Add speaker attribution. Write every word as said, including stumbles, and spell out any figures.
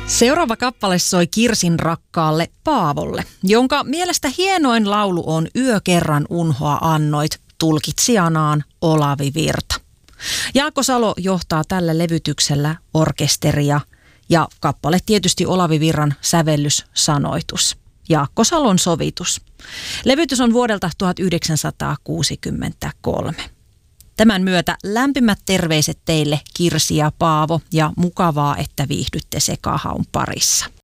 Speaker 1: Seuraava kappale soi Kirsin rakkaalle Paavolle, jonka mielestä hienoin laulu on Yö kerran unhoa annoit, tulkitsijanaan Olavi Virta. Jaakko Salo johtaa tällä levytyksellä orkesteria ja kappale tietysti Olavi Virran sävellyssanoitus. Jaakko Salon sovitus. Levytys on vuodelta tuhatyhdeksänsataakuusikymmentäkolme. Tämän myötä lämpimät terveiset teille Kirsi ja Paavo ja mukavaa, että viihdytte Sekahaun parissa.